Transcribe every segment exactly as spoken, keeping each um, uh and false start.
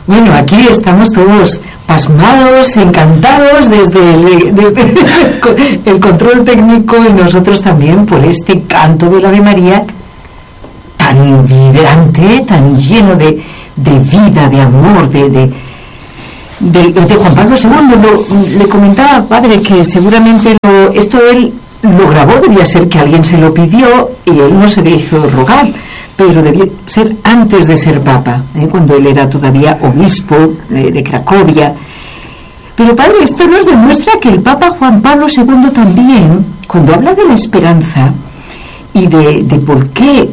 Bueno, aquí estamos todos pasmados, encantados desde el, desde el control técnico y nosotros también por este canto del Ave María tan vibrante, tan lleno de, de vida, de amor, de, de, de, de Juan Pablo segundo. Lo, le comentaba, padre, que seguramente lo, esto él lo grabó, debía ser que alguien se lo pidió y él no se le hizo rogar, pero debía ser antes de ser papa, ¿eh? Cuando él era todavía obispo de, de Cracovia. Pero padre, esto nos demuestra que el Papa Juan Pablo segundo también, cuando habla de la esperanza y de, de por qué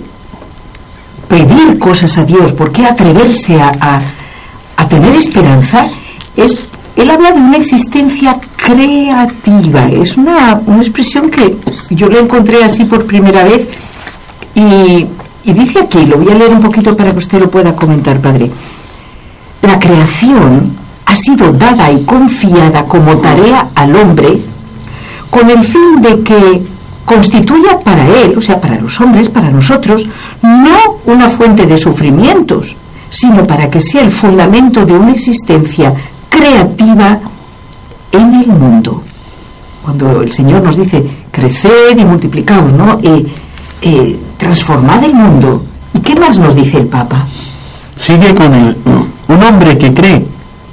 pedir cosas a Dios, por qué atreverse a, a, a tener esperanza, es, él habla de una existencia creativa. Es una, una expresión que yo la encontré así por primera vez y... Y dice aquí, lo voy a leer un poquito para que usted lo pueda comentar, padre. La creación ha sido dada y confiada como tarea al hombre con el fin de que constituya para él, o sea, para los hombres, para nosotros, no una fuente de sufrimientos, sino para que sea el fundamento de una existencia creativa en el mundo. Cuando el Señor nos dice, creced y multiplicaos, ¿no? Eh, eh, transformad el mundo. ¿Y qué más nos dice el Papa? Sigue con el, un hombre que cree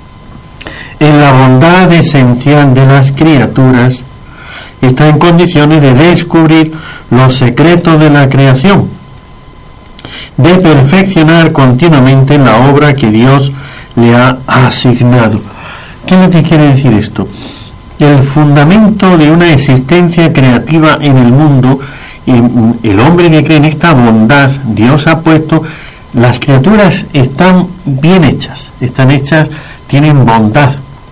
en la bondad esencial de las criaturas está en condiciones de descubrir los secretos de la creación, de perfeccionar continuamente la obra que Dios le ha asignado. ¿Qué es lo que quiere decir esto? El fundamento de una existencia creativa en el mundo, y el hombre que cree en esta bondad, Dios ha puesto, las criaturas están bien hechas, están hechas, tienen bondad.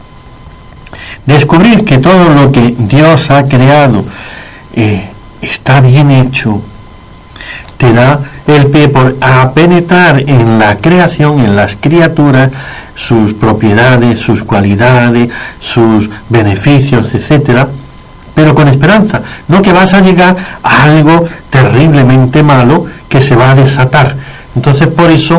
Descubrir que todo lo que Dios ha creado eh, está bien hecho, te da el pie por a penetrar en la creación, en las criaturas, sus propiedades, sus cualidades, sus beneficios, etcétera, pero con esperanza, no que vas a llegar a algo terriblemente malo que se va a desatar. Entonces, por eso,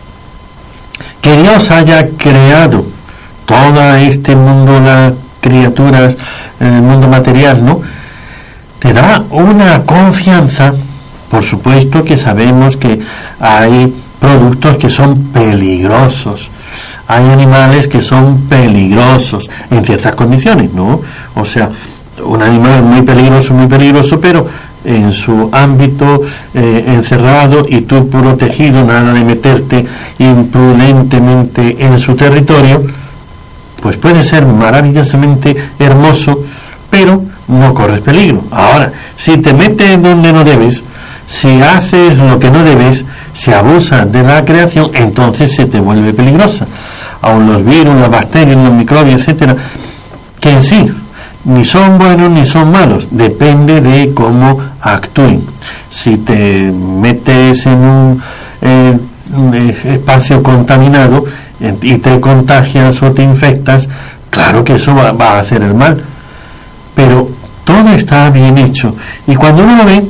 que Dios haya creado todo este mundo, las criaturas, el mundo material, ¿no?, te da una confianza. Por supuesto que sabemos que hay productos que son peligrosos, hay animales que son peligrosos en ciertas condiciones, ¿no? O sea, un animal muy peligroso, muy peligroso, pero en su ámbito eh, encerrado y tú protegido, nada de meterte imprudentemente en su territorio, pues puede ser maravillosamente hermoso, pero no corres peligro. Ahora, si te metes donde no debes, si haces lo que no debes, si abusas de la creación, entonces se te vuelve peligrosa. Aun los virus, las bacterias, los microbios, etcétera, que en sí ni son buenos ni son malos, depende de cómo actúen. Si te metes en un, eh, un espacio contaminado eh, y te contagias o te infectas, claro que eso va, va a hacer el mal, pero todo está bien hecho. Y cuando uno lo ve,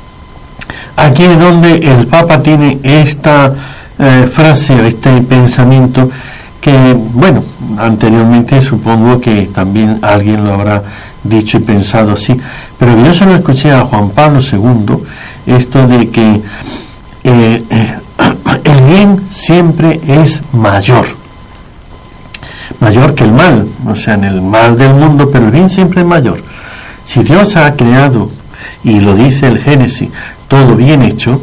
aquí es donde el Papa tiene esta eh, frase, este pensamiento, que, bueno, anteriormente supongo que también alguien lo habrá dicho y pensado así, pero yo se lo escuché a Juan Pablo segundo, esto de que eh, eh, el bien siempre es mayor, mayor que el mal, o sea, en el mal del mundo, pero el bien siempre es mayor. Si Dios ha creado, y lo dice el Génesis, todo bien hecho,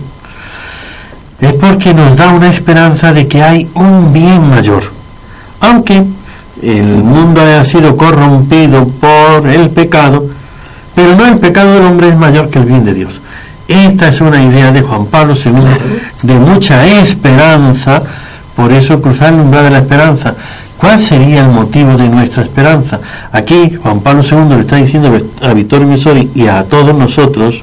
es porque nos da una esperanza de que hay un bien mayor. Aunque el mundo haya sido corrompido por el pecado, pero no, el pecado del hombre es mayor que el bien de Dios. Esta es una idea de Juan Pablo segundo, de mucha esperanza. Por eso cruzar el umbral de la esperanza. ¿Cuál sería el motivo de nuestra esperanza? Aquí Juan Pablo segundo le está diciendo a Vittorio Messori y a todos nosotros,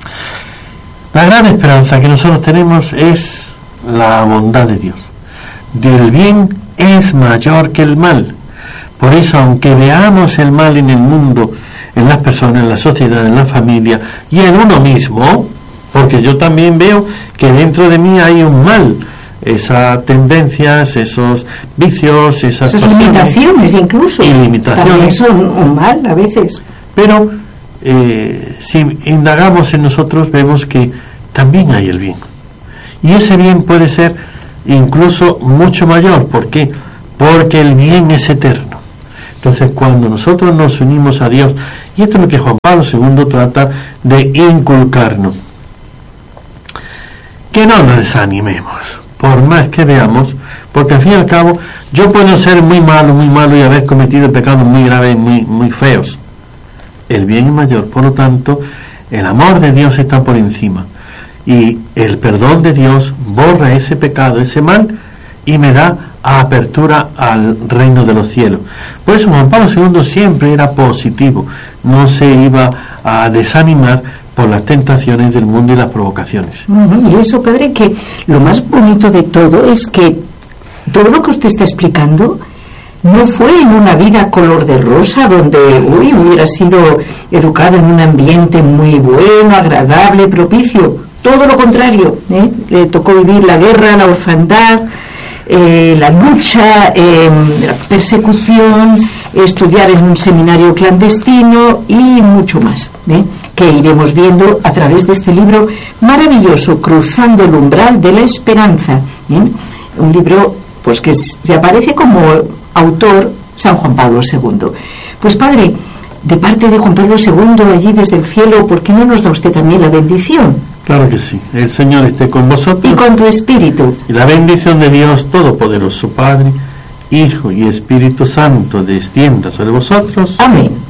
la gran esperanza que nosotros tenemos es la bondad de Dios. Del bien es mayor que el mal. Por eso, aunque veamos el mal en el mundo, en las personas, en la sociedad, en la familia y en uno mismo, porque yo también veo que dentro de mí hay un mal, esas tendencias, esos vicios, esas, esas limitaciones incluso. Y limitaciones. También son un mal a veces. Pero eh, si indagamos en nosotros vemos que también hay el bien. Y ese bien puede ser incluso mucho mayor. ¿Por qué? Porque el bien es eterno. Entonces, cuando nosotros nos unimos a Dios, y esto es lo que Juan Pablo segundo trata de inculcarnos, que no nos desanimemos, por más que veamos, porque al fin y al cabo, yo puedo ser muy malo, muy malo y haber cometido pecados muy graves, muy, muy feos. El bien es mayor, por lo tanto, el amor de Dios está por encima. Y el perdón de Dios borra ese pecado, ese mal, y me da apertura al reino de los cielos. Por eso Juan Pablo segundo siempre era positivo, no se iba a desanimar por las tentaciones del mundo y las provocaciones. Uh-huh. Y eso, padre, que lo más bonito de todo es que todo lo que usted está explicando no fue en una vida color de rosa donde uy, hubiera sido educado en un ambiente muy bueno, agradable, propicio. Todo lo contrario, ¿eh? Le tocó vivir la guerra, la orfandad, eh, la lucha, eh, la persecución, estudiar en un seminario clandestino y mucho más, ¿eh? Que iremos viendo a través de este libro maravilloso, Cruzando el umbral de la esperanza, ¿eh? Un libro pues que se aparece como autor San Juan Pablo segundo. Pues padre, de parte de Juan Pablo segundo allí desde el cielo, ¿por qué no nos da usted también la bendición? Claro que sí. El Señor esté con vosotros. Y con tu espíritu. Y la bendición de Dios Todopoderoso, Padre, Hijo y Espíritu Santo, descienda sobre vosotros. Amén.